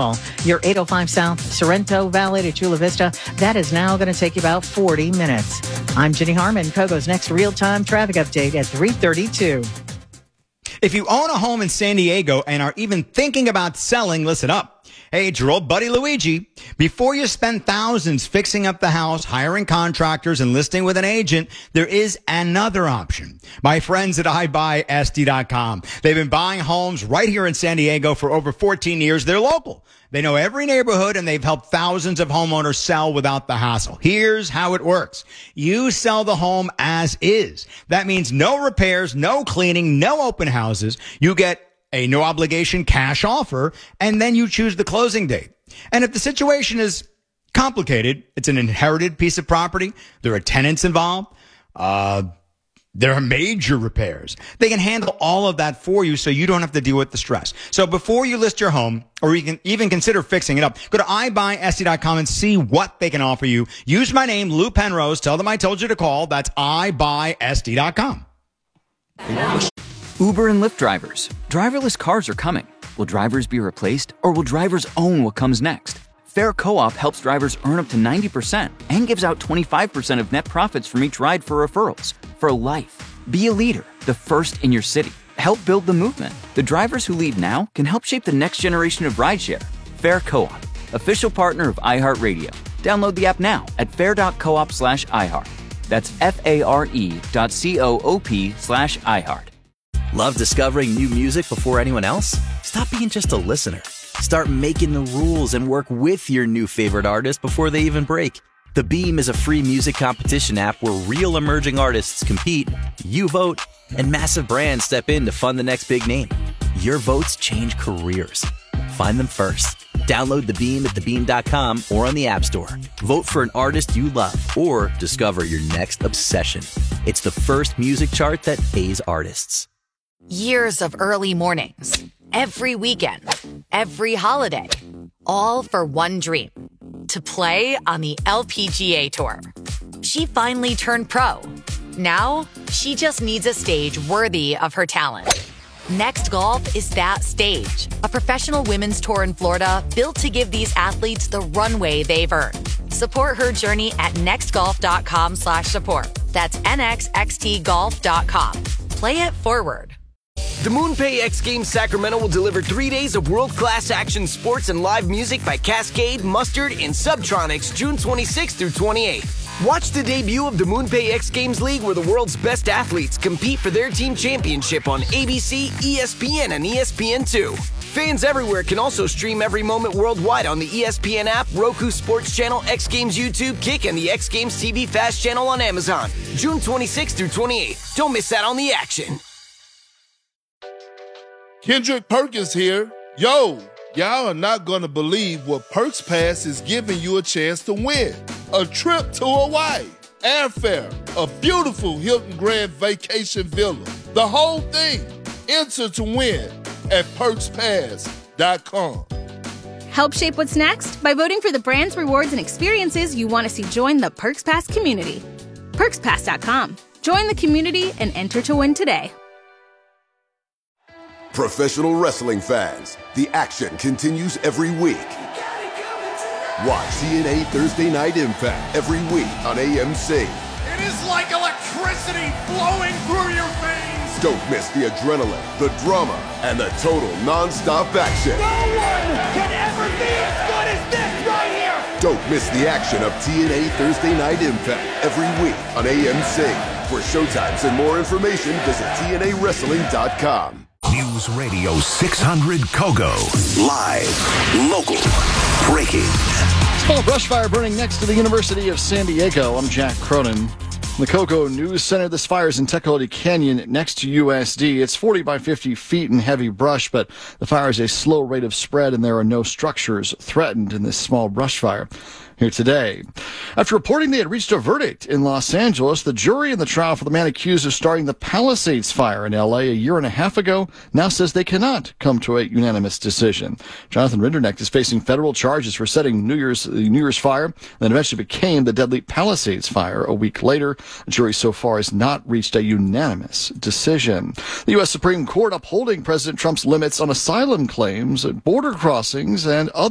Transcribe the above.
call. Your 805 South Sorrento Valley to Chula Vista, that is now going to take you about 40 minutes. I'm Jenny Harmon. Kogo's next real-time traffic update at 3:32. If you own a home in San Diego and are even thinking about selling, listen up. Hey, it's your old buddy Luigi. Before you spend thousands fixing up the house, hiring contractors, and listing with an agent, there is another option. My friends at iBuySD.com. They've been buying homes right here in San Diego for over 14 years. They're local. They know every neighborhood, and they've helped thousands of homeowners sell without the hassle. Here's how it works. You sell the home as is. That means no repairs, no cleaning, no open houses. You get a no obligation cash offer, and then you choose the closing date. And if the situation is complicated, it's an inherited piece of property, there are tenants involved, there are major repairs, they can handle all of that for you so you don't have to deal with the stress. So before you list your home, or you can even consider fixing it up, go to iBuySD.com and see what they can offer you. Use my name, Lou Penrose. Tell them I told you to call. That's iBuySD.com. Uber and Lyft drivers. Driverless cars are coming. Will drivers be replaced, or will drivers own what comes next? Fair Co-op helps drivers earn up to 90% and gives out 25% of net profits from each ride for referrals. For life. Be a leader, the first in your city. Help build the movement. The drivers who lead now can help shape the next generation of rideshare. Fair Co-op, official partner of iHeartRadio. Download the app now at fair.coop/iHeart. That's FARE.coop/iHeart. Love discovering new music before anyone else? Stop being just a listener. Start making the rules and work with your new favorite artist before they even break. The Beam is a free music competition app where real emerging artists compete, you vote, and massive brands step in to fund the next big name. Your votes change careers. Find them first. Download The Beam at thebeam.com or on the App Store. Vote for an artist you love or discover your next obsession. It's the first music chart that pays artists. Years of early mornings, every weekend, every holiday, all for one dream, to play on the LPGA Tour. She finally turned pro. Now, she just needs a stage worthy of her talent. Next Golf is that stage, a professional women's tour in Florida built to give these athletes the runway they've earned. Support her journey at nextgolf.com/support. That's nxxtgolf.com. Play it forward. The MoonPay X Games Sacramento will deliver 3 days of world-class action sports and live music by Cascade, Mustard, and Subtronics June 26th through 28th. Watch the debut of the MoonPay X Games League, where the world's best athletes compete for their team championship on ABC, ESPN, and ESPN2. Fans everywhere can also stream every moment worldwide on the ESPN app, Roku Sports Channel, X Games YouTube, Kick, and the X Games TV Fast channel on Amazon. June 26th through 28th. Don't miss out on the action. Kendrick Perkins here. Yo, y'all are not going to believe what Perks Pass is giving you a chance to win. A trip to Hawaii, airfare, a beautiful Hilton Grand Vacation Villa. The whole thing. Enter to win at PerksPass.com. Help shape what's next by voting for the brands, rewards, and experiences you want to see join the Perks Pass community. PerksPass.com. Join the community and enter to win today. Professional wrestling fans, the action continues every week. Watch TNA Thursday Night Impact every week on AMC. It is like electricity flowing through your veins. Don't miss the adrenaline, the drama, and the total non-stop action. No one can ever be as good as this right here. Don't miss the action of TNA Thursday Night Impact every week on AMC. For showtimes and more information, visit TNAWrestling.com. News Radio 600 Kogo. Live, local, breaking. Small brush fire burning next to the University of San Diego. I'm Jack Cronin. In the Kogo News Center, this fire is in Tecolote Canyon next to USD. It's 40 by 50 feet in heavy brush, but the fire is a slow rate of spread and there are no structures threatened in this small brush fire. Here today. After reporting they had reached a verdict in Los Angeles, the jury in the trial for the man accused of starting the Palisades fire in L.A. a year and a half ago now says they cannot come to a unanimous decision. Jonathan Rinderknecht is facing federal charges for setting the New Year's fire and then eventually became the deadly Palisades fire a week later. The jury so far has not reached a unanimous decision. The U.S. Supreme Court upholding President Trump's limits on asylum claims at border crossings and other